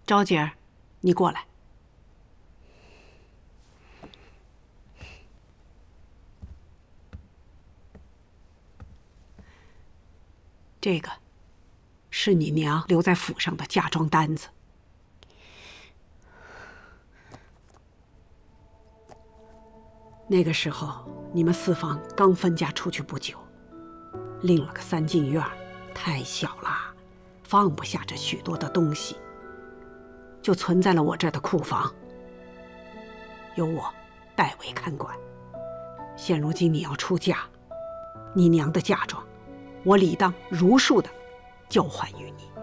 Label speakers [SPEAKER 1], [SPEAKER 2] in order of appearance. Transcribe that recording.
[SPEAKER 1] 昭姐儿，你过来。这个是你娘留在府上的嫁妆单子。那个时候，你们四房刚分家出去不久，另了个3进院，太小了，放不下这许多的东西，就存在了我这儿的库房，由我代为看管。现如今你要出嫁，你娘的嫁妆，我理当如数的交还于你。